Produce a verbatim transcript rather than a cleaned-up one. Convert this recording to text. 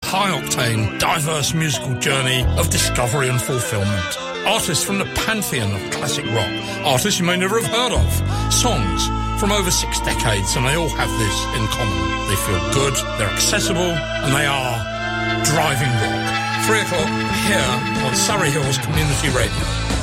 high-octane, diverse musical journey of discovery and fulfillment. Artists from the pantheon of classic rock. Artists you may never have heard of. Songs from over six decades, and they all have this in common. They feel good, they're accessible, and they are driving rock. Three o'clock here on Surrey Hills Community Radio.